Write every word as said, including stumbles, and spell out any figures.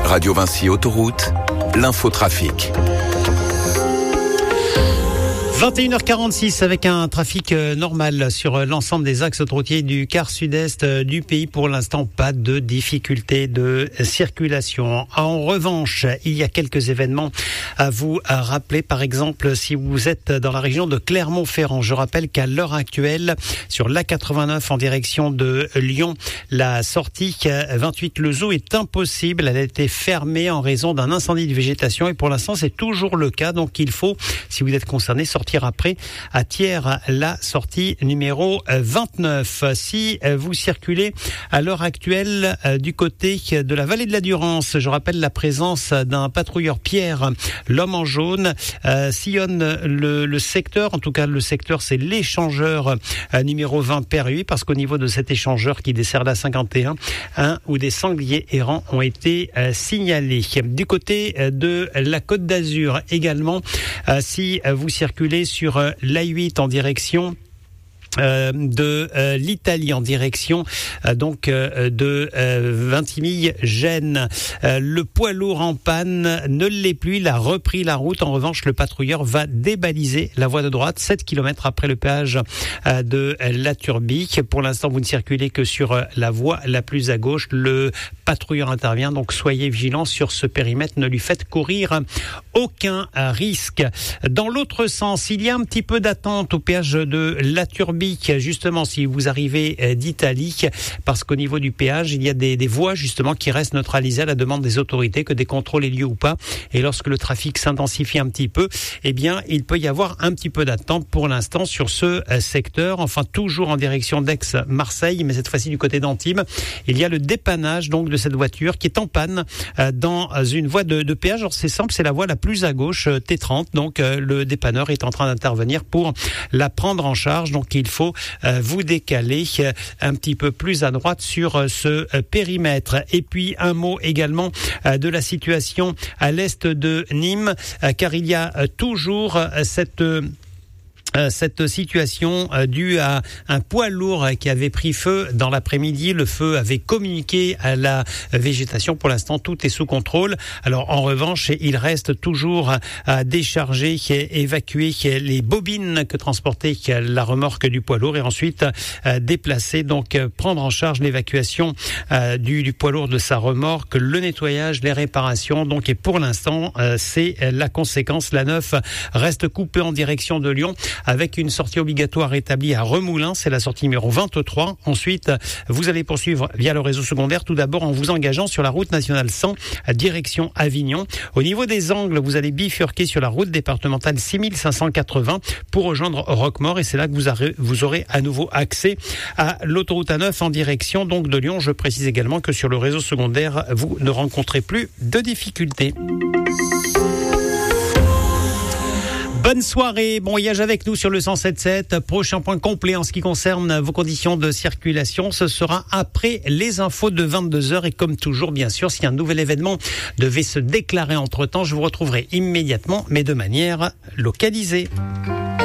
Radio Vinci Autoroute, l'infotrafic. vingt et une heures quarante-six avec un trafic normal sur l'ensemble des axes autoroutiers du quart sud-est du pays. Pour l'instant, pas de difficultés de circulation. En revanche, il y a quelques événements à vous rappeler. Par exemple, si vous êtes dans la région de Clermont-Ferrand, je rappelle qu'à l'heure actuelle, sur l'A quatre-vingt-neuf en direction de Lyon, la sortie vingt-huit Le Zoo est impossible. Elle a été fermée en raison d'un incendie de végétation et pour l'instant, c'est toujours le cas. Donc, il faut, si vous êtes concerné, sortir après à Thiers, la sortie numéro vingt-neuf. Si vous circulez à l'heure actuelle du côté de la vallée de la Durance, je rappelle la présence d'un patrouilleur Pierre, l'homme en jaune, euh, sillonne le, le secteur. En tout cas, le secteur, c'est l'échangeur euh, numéro vingt Perruy, parce qu'au niveau de cet échangeur qui dessert la cinquante et un, un ou des sangliers errants ont été euh, signalés. Du côté euh, de la Côte d'Azur également, euh, si euh, vous circulez sur euh, l'A huit en direction Euh, de euh, l'Italie en direction euh, donc euh, de euh, Vintimille-Gênes. Euh, le poids lourd en panne ne l'est plus, il a repris la route. En revanche, le patrouilleur va débaliser la voie de droite sept kilomètres après le péage euh, de La Turbie. Pour l'instant, vous ne circulez que sur euh, la voie la plus à gauche. Le patrouilleur intervient, donc soyez vigilants sur ce périmètre, ne lui faites courir aucun risque. Dans l'autre sens, il y a un petit peu d'attente au péage de La Turbie, justement si vous arrivez d'Italie, parce qu'au niveau du péage, il y a des, des voies justement qui restent neutralisées à la demande des autorités, que des contrôles aient lieu ou pas. Et lorsque le trafic s'intensifie un petit peu, eh bien, il peut y avoir un petit peu d'attente pour l'instant sur ce secteur. Enfin, toujours en direction d'Aix-Marseille, mais cette fois-ci du côté d'Antibes, il y a le dépannage donc de cette voiture qui est en panne dans une voie de, de péage. Alors c'est simple, c'est la voie la plus à gauche, T trente. Donc le dépanneur est en train d'intervenir pour la prendre en charge. Donc il faut euh, vous décaler euh, un petit peu plus à droite sur euh, ce euh, périmètre. Et puis un mot également euh, de la situation à l'est de Nîmes, euh, car il y a euh, toujours euh, cette... Euh, Cette situation euh, due à un poids lourd qui avait pris feu dans l'après-midi. Le feu avait communiqué à la végétation. Pour l'instant, tout est sous contrôle. Alors, en revanche, il reste toujours à décharger, évacuer les bobines que transportait la remorque du poids lourd et ensuite euh, déplacer, donc prendre en charge l'évacuation euh, du, du poids lourd de sa remorque, le nettoyage, les réparations. Donc, et pour l'instant, euh, c'est la conséquence. La neuf reste coupée en direction de Lyon, avec une sortie obligatoire établie à Remoulins, c'est la sortie numéro vingt-trois. Ensuite, vous allez poursuivre via le réseau secondaire, tout d'abord en vous engageant sur la route nationale cent, direction Avignon. Au niveau des angles, vous allez bifurquer sur la route départementale six mille cinq cent quatre-vingts pour rejoindre Roquemaure, et c'est là que vous aurez, vous aurez à nouveau accès à l'autoroute A neuf en direction donc de Lyon. Je précise également que sur le réseau secondaire, vous ne rencontrez plus de difficultés. Bonne soirée, bon voyage avec nous sur le cent sept sept. Prochain point complet en ce qui concerne vos conditions de circulation, ce sera après les infos de vingt-deux heures. Et comme toujours, bien sûr, si un nouvel événement devait se déclarer entre-temps, je vous retrouverai immédiatement, mais de manière localisée.